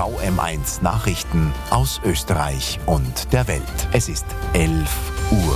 VM1 Nachrichten aus Österreich und der Welt. Es ist 11 Uhr.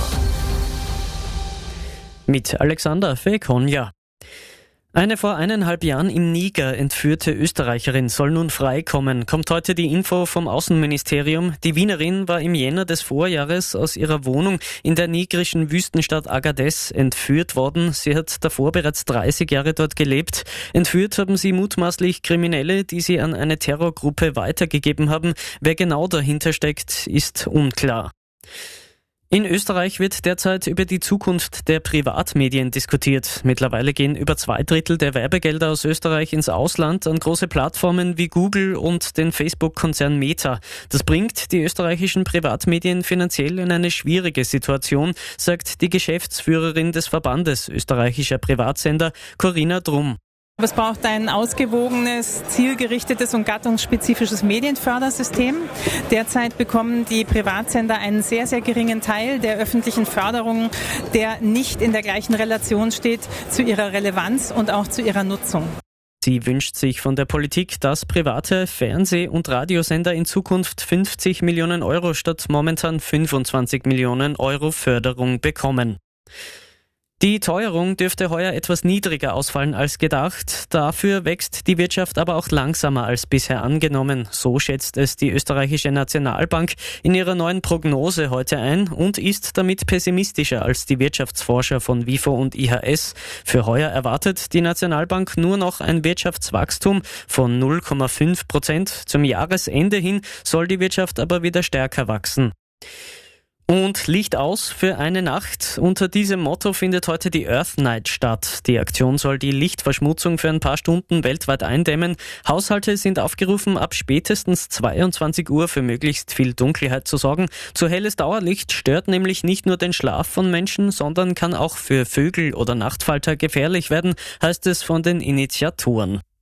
Mit Alexander Fekonja. Eine vor 1,5 Jahren im Niger entführte Österreicherin soll nun freikommen, kommt heute die Info vom Außenministerium. Die Wienerin war im Jänner des Vorjahres aus ihrer Wohnung in der nigerischen Wüstenstadt Agadez entführt worden. Sie hat davor bereits 30 Jahre dort gelebt. Entführt haben sie mutmaßlich Kriminelle, die sie an eine Terrorgruppe weitergegeben haben. Wer genau dahinter steckt, ist unklar. In Österreich wird derzeit über die Zukunft der Privatmedien diskutiert. Mittlerweile gehen über 2/3 der Werbegelder aus Österreich ins Ausland an große Plattformen wie Google und den Facebook-Konzern Meta. Das bringt die österreichischen Privatmedien finanziell in eine schwierige Situation, sagt die Geschäftsführerin des Verbandes österreichischer Privatsender, Corinna Drum. Es braucht ein ausgewogenes, zielgerichtetes und gattungsspezifisches Medienfördersystem. Derzeit bekommen die Privatsender einen sehr, sehr geringen Teil der öffentlichen Förderung, der nicht in der gleichen Relation steht zu ihrer Relevanz und auch zu ihrer Nutzung. Sie wünscht sich von der Politik, dass private Fernseh- und Radiosender in Zukunft 50 Millionen Euro statt momentan 25 Millionen Euro Förderung bekommen. Die Teuerung dürfte heuer etwas niedriger ausfallen als gedacht. Dafür wächst die Wirtschaft aber auch langsamer als bisher angenommen. So schätzt es die österreichische Nationalbank in ihrer neuen Prognose heute ein und ist damit pessimistischer als die Wirtschaftsforscher von WIFO und IHS. Für heuer erwartet die Nationalbank nur noch ein Wirtschaftswachstum von 0,5%. Zum Jahresende hin soll die Wirtschaft aber wieder stärker wachsen. Und Licht aus für eine Nacht. Unter diesem Motto findet heute die Earth Night statt. Die Aktion soll die Lichtverschmutzung für ein paar Stunden weltweit eindämmen. Haushalte sind aufgerufen, ab spätestens 22 Uhr für möglichst viel Dunkelheit zu sorgen. Zu helles Dauerlicht stört nämlich nicht nur den Schlaf von Menschen, sondern kann auch für Vögel oder Nachtfalter gefährlich werden, heißt es von den Initiatoren.